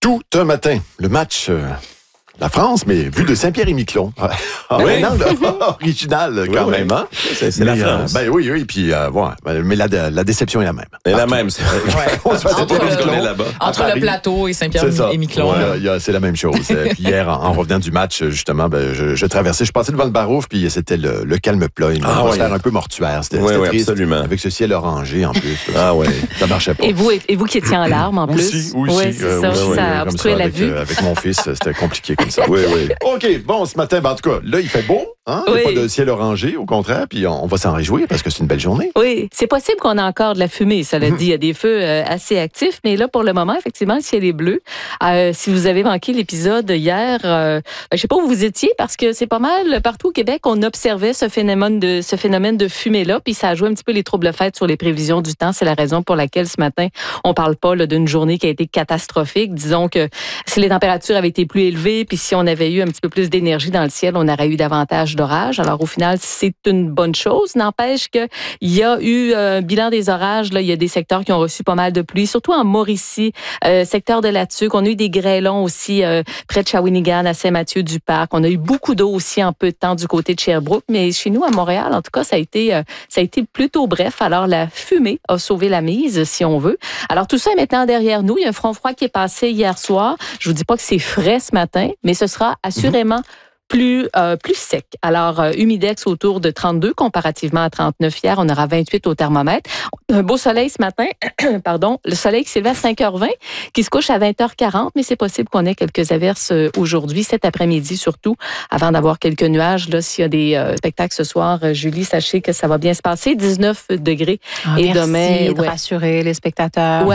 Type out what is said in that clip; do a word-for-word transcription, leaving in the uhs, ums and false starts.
Tout un matin, le match, euh, la France, mais vu de Saint-Pierre-et-Miquelon. Oui. Un angle original quand Oui, même, oui. hein? C'est, c'est la Mais, euh, France. ben oui, oui, puis euh, ouais, mais la, la déception est la même. C'est la Partout. même. C'est On se fait Entre, Saint-Pierre-et-Miquelon. je connais là-bas. à Entre le Paris. plateau et C'est ça. Saint-Pierre-et-Miquelon. Ouais, là. il y a- c'est la même chose. Euh, puis hier, en, en revenant du match, justement, ben, je, je traversais, je passais devant le Barouf, puis c'était le, le calme plat, une Ah, atmosphère oui. un peu mortuaire. C'était, Oui, c'était oui, triste, absolument. avec ce ciel orangé en plus. Ah oui. Ça marchait pas. Et vous, et vous qui étiez en larmes en plus. Aussi, aussi. Ouais, c'est euh, ça, oui, oui, ça oui, a comme obstrué ça, la avec, vue. euh, avec mon fils, c'était compliqué comme ça. Oui, oui. OK, bon, ce matin, ben, en tout cas, là, il fait beau. Hein? Il n'y a Oui. pas de ciel orangé, au contraire, puis on, on va s'en réjouir parce que c'est une belle journée. Oui, c'est possible qu'on a encore de la fumée, ça l'a dit. Il y a des feux euh, assez actifs, mais là, pour le moment, effectivement, le ciel est bleu. Euh, si vous avez manqué l'épisode hier, euh, je ne sais pas où vous étiez, parce que c'est pas mal partout au Québec, on observait ce phénomène de, ce phénomène de fumée-là, puis ça a joué un petit peu les troubles fêtes sur les prévisions du temps. C'est la raison pour laquelle ce matin, on parle pas là, d'une journée qui a été catastrophique. Disons que si les températures avaient été plus élevées, puis si on avait eu un petit peu plus d'énergie dans le ciel, on aurait eu davantage d'orages. Alors au final, c'est une bonne chose. N'empêche qu'il y a eu un bilan des orages. Là, il y a des secteurs qui ont reçu pas mal de pluie, surtout en Mauricie, euh, secteur de la Tuque. On a eu des grêlons aussi euh, près de Shawinigan, à Saint-Mathieu-du-Parc. On a eu beaucoup d'eau aussi en peu de temps du côté de Sherbrooke. Mais chez nous, à Montréal, en tout cas, ça a été, euh, ça a été plutôt bref. Alors la fumée a sauvé la mise, si on veut. Alors tout ça est maintenant derrière nous. Il y a un front froid qui est passé hier soir. Je vous dis pas que c'est frais ce matin, mais ce sera assurément plus euh, plus sec. Alors, euh, humidex autour de trente-deux comparativement à trente-neuf hier. On aura vingt-huit au thermomètre. Un beau soleil ce matin. Pardon. Le soleil qui s'élève à cinq heures vingt, qui se couche à vingt heures quarante, mais c'est possible qu'on ait quelques averses euh, aujourd'hui, cet après-midi surtout, avant d'avoir quelques nuages. Là, s'il y a des euh, spectacles ce soir, euh, Julie, sachez que ça va bien se passer. dix-neuf degrés. Ah, Et merci demain, de ouais. rassurer les spectateurs. Ouais.